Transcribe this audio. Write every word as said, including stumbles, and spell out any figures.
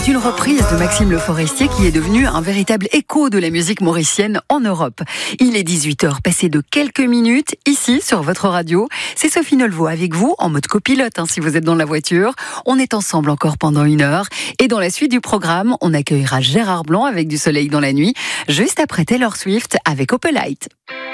Une reprise de Maxime Le Forestier qui est devenu un véritable écho de la musique mauricienne en Europe. Il est dix-huit heures passé de quelques minutes ici sur votre radio. C'est Sophie Nolvo avec vous en mode copilote hein, si vous êtes dans la voiture. On est ensemble encore pendant une heure et dans la suite du programme, on accueillera Gérard Blanc avec Du soleil dans la nuit juste après Taylor Swift avec Opelite.